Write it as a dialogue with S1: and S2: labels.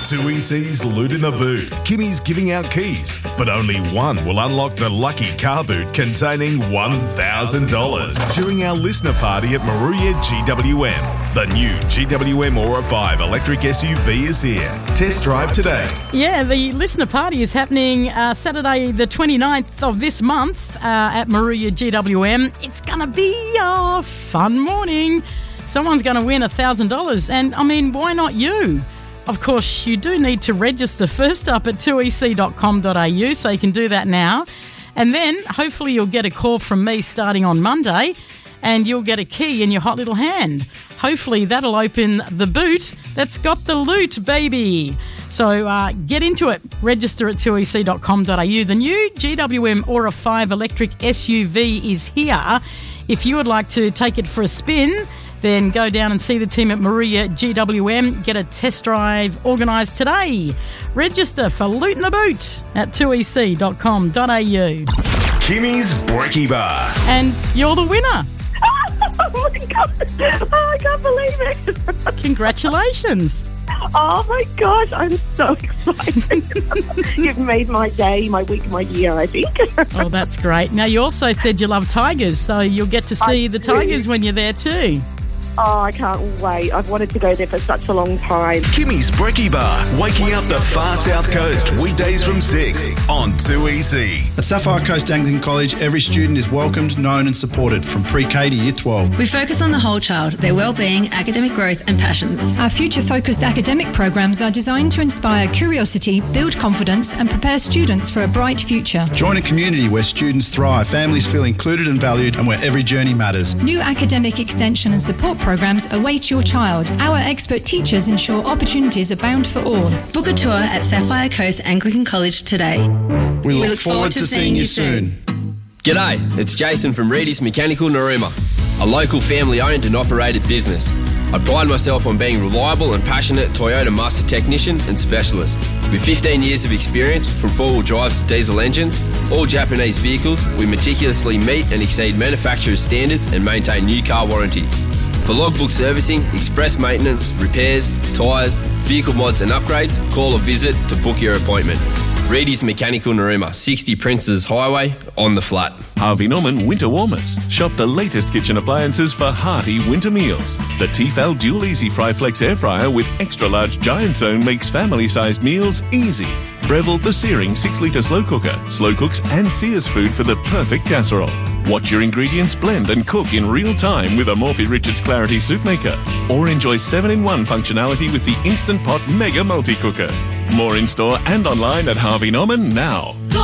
S1: 2EC's Loot in the Boot. Kimmy's giving out keys, but only one will unlock the lucky car boot containing $1,000 during our listener party at Moruya GWM. The new GWM Aura 5 electric SUV is here. Test drive today.
S2: Yeah, the listener party is happening Saturday the 29th of this month at Moruya GWM. It's going to be a fun morning. Someone's going to win $1,000, and I mean, why not you? Of course, you do need to register first up at 2ec.com.au, so you can do that now. And then, hopefully, you'll get a call from me starting on Monday, and you'll get a key in your hot little hand. Hopefully, that'll open the boot that's got the loot, baby. So get into it. Register at 2ec.com.au. The new GWM Aura 5 electric SUV is here. If you would like to take it for a spin, then go down and see the team at Moruya GWM. Get a test drive organised today. Register for Loot in the Boot at 2ec.com.au.
S1: Kimmy's Brekkie Bar.
S2: And you're the winner.
S3: Oh my God. Oh, I can't believe it.
S2: Congratulations.
S3: Oh my gosh, I'm so excited. You've made my day, my week, my year, I think.
S2: Oh, that's great. Now, you also said you love tigers, so you'll get to see the tigers when you're there too.
S3: Oh, I can't wait. I've wanted to go there for such a long time.
S1: Kimmy's Brekkie Bar, waking up the far south coast, weekdays from 6 on 2EC.
S4: At Sapphire Coast Anglican College, every student is welcomed, known and supported from pre-K to Year 12.
S5: We focus on the whole child, their well-being, academic growth and passions.
S6: Our future-focused academic programs are designed to inspire curiosity, build confidence and prepare students for a bright future.
S4: Join a community where students thrive, families feel included and valued, and where every journey matters.
S6: New academic extension and support programs await your child. Our expert teachers ensure opportunities abound for all.
S5: Book a tour at Sapphire Coast Anglican College today.
S4: We look forward to seeing you soon.
S7: G'day, it's Jason from Reedy's Mechanical Narooma, a local family-owned and operated business. I pride myself on being reliable and passionate Toyota master technician and specialist. With 15 years of experience from four-wheel drives to diesel engines, all Japanese vehicles, we meticulously meet and exceed manufacturer's standards and maintain new car warranty. For logbook servicing, express maintenance, repairs, tyres, vehicle mods and upgrades, call or visit to book your appointment. Reedy's Mechanical Narooma, 60 Princes Highway, on the flat.
S8: Harvey Norman Winter Warmers. Shop the latest kitchen appliances for hearty winter meals. The Tefal Dual Easy Fry Flex Air Fryer with extra large giant zone makes family-sized meals easy. Breville the Searing 6-litre slow cooker. Slow cooks and sears food for the perfect casserole. Watch your ingredients blend and cook in real time with a Morphy Richards Clarity Soup Maker. Or enjoy 7-in-1 functionality with the Instant Pot Mega Multi-Cooker. More in store and online at Harvey Norman now.